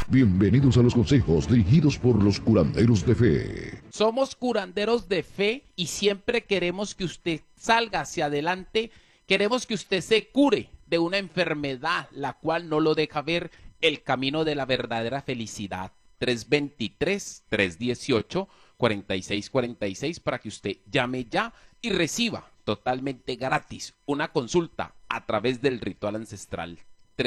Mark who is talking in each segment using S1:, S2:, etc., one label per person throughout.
S1: Bienvenidos a los consejos dirigidos por los curanderos de fe.
S2: Somos curanderos de fe y siempre queremos que usted salga hacia adelante, queremos que usted se cure de una enfermedad la cual no lo deja ver el camino de la verdadera felicidad. 323-318-4646 para que usted llame ya y reciba totalmente gratis una consulta a través del ritual ancestral.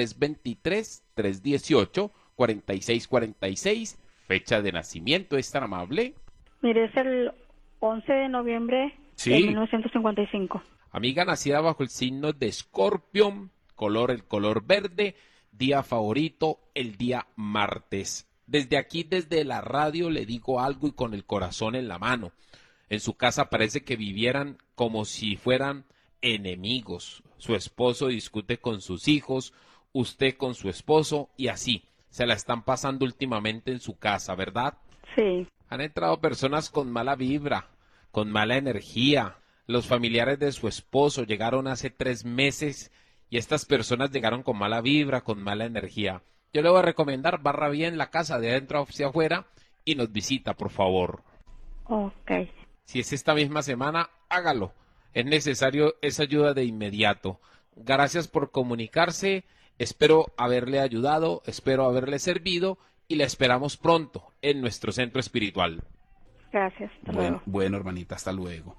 S2: 323-318-4646, fecha de nacimiento, ¿es tan amable?
S3: Mire, es el 11 de noviembre
S2: Sí.
S3: de 1955.
S2: Amiga nacida bajo el signo de Escorpión, el color verde, día favorito, el día martes. Desde aquí, desde la radio, le digo algo y con el corazón en la mano. En su casa parece que vivieran como si fueran enemigos. Su esposo discute con sus hijos, usted con su esposo y así. Se la están pasando últimamente en su casa, ¿verdad?
S3: Sí.
S2: Han entrado personas con mala vibra, con mala energía. Los familiares de su esposo llegaron hace 3 meses y estas personas llegaron con mala vibra, con mala energía. Yo le voy a recomendar, barra bien la casa de adentro hacia afuera y nos visita, por favor.
S3: Ok.
S2: Si es esta misma semana, hágalo. Es necesario esa ayuda de inmediato. Gracias por comunicarse. Espero haberle ayudado, espero haberle servido y la esperamos pronto en nuestro centro espiritual.
S3: Gracias. Hasta luego.
S4: Bueno, hermanita, hasta luego.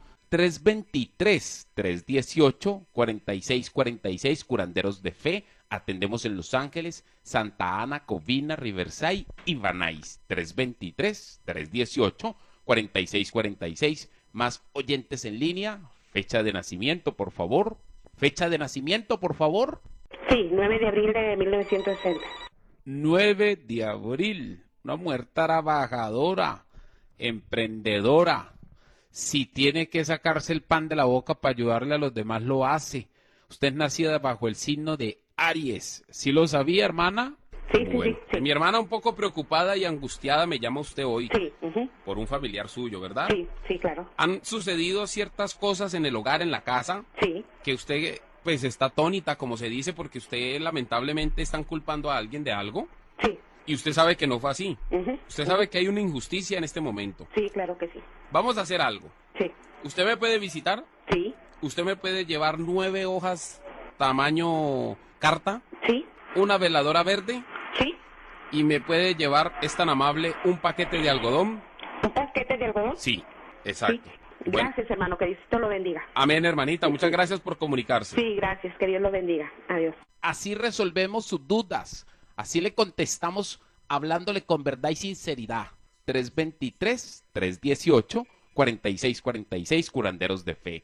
S2: 323-318-4646, curanderos de fe. Atendemos en Los Ángeles, Santa Ana, Covina, Riverside y Van Nuys. 323-318-4646. Más oyentes en línea. Fecha de nacimiento, por favor. Fecha de nacimiento, por favor.
S5: Sí, 9 de abril de 1960.
S2: 9 de abril. Una mujer trabajadora, emprendedora. Si tiene que sacarse el pan de la boca para ayudarle a los demás, lo hace. Usted es nacida bajo el signo de Aries. ¿Sí lo sabía, hermana?
S5: Sí,
S4: Bueno,
S5: sí.
S4: mi hermana un poco preocupada y angustiada me llama usted hoy
S5: Sí,
S4: por un familiar suyo, ¿verdad?
S5: sí, claro.
S4: Han sucedido ciertas cosas en el hogar, en la casa,
S5: Sí,
S4: que usted pues está atónita, como se dice, porque usted lamentablemente están culpando a alguien de algo
S5: sí.
S4: y usted sabe que no fue así.
S5: Ujú.
S4: Usted sabe que hay una injusticia en este momento.
S5: Sí, claro que sí.
S4: Vamos a hacer algo.
S5: Sí,
S4: ¿Usted me puede visitar?
S5: sí,
S4: ¿Usted me puede llevar 9 hojas tamaño carta,
S5: sí,
S4: una veladora verde
S5: sí.
S4: y me puede llevar, es tan amable, un paquete de algodón?
S5: ¿Un paquete de algodón?
S4: Sí, exacto.
S5: Sí.
S4: Bueno,
S5: Gracias, hermano, que Diosito lo bendiga.
S4: amén, hermanita. Muchas gracias por comunicarse.
S5: Sí, gracias, que Dios lo bendiga. Adiós.
S2: Así resolvemos sus dudas. Así le contestamos hablándole con verdad y sinceridad. 323-318-4646, curanderos de fe.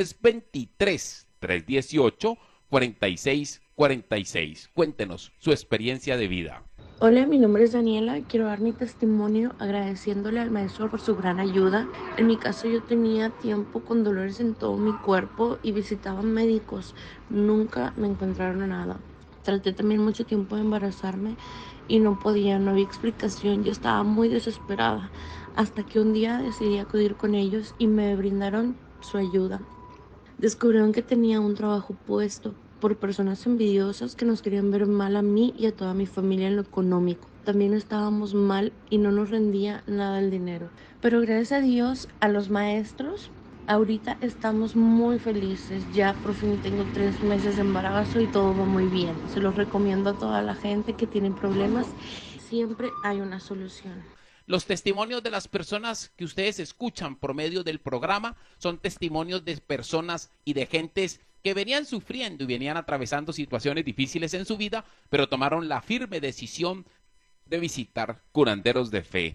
S2: 323-318-4646. Cuéntenos su experiencia de vida.
S6: Hola, mi nombre es Daniela. Quiero dar mi testimonio agradeciéndole al maestro por su gran ayuda. En mi caso, yo tenía tiempo con dolores en todo mi cuerpo y visitaba médicos. Nunca me encontraron nada. Traté también mucho tiempo de embarazarme y no podía, no había explicación. Yo estaba muy desesperada hasta que un día decidí acudir con ellos y me brindaron su ayuda. Descubrieron que tenía un trabajo puesto por personas envidiosas que nos querían ver mal a mí y a toda mi familia en lo económico. También estábamos mal y no nos rendía nada el dinero. Pero gracias a Dios, a los maestros, ahorita estamos muy felices. Ya por fin tengo 3 meses de embarazo y todo va muy bien. Se los recomiendo a toda la gente que tiene problemas. Siempre hay una solución.
S2: Los testimonios de las personas que ustedes escuchan por medio del programa son testimonios de personas y de gentes que venían sufriendo y venían atravesando situaciones difíciles en su vida, pero tomaron la firme decisión de visitar curanderos de fe.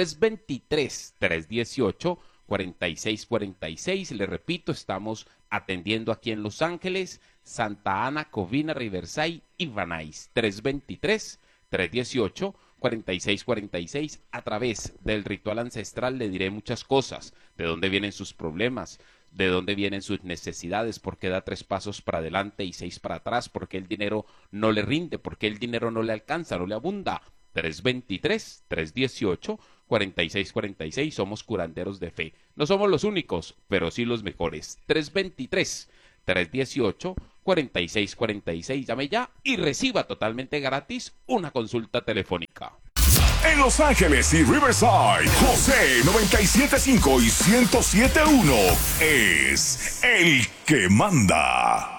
S2: 323-318-4646. Le repito, estamos atendiendo aquí en Los Ángeles, Santa Ana, Covina, Riverside y Van Nuys. 323-318-4646. A través del ritual ancestral le diré muchas cosas, de dónde vienen sus problemas, de dónde vienen sus necesidades, por qué da 3 pasos para adelante y 6 para atrás, por qué el dinero no le rinde, por qué el dinero no le alcanza, no le abunda. 323-318-4646. Somos curanderos de fe. No somos los únicos, pero sí los mejores. 323-318-4646. Llame ya y reciba totalmente gratis una consulta telefónica.
S7: En Los Ángeles y Riverside, José 97.5 y 107.1 es el que manda.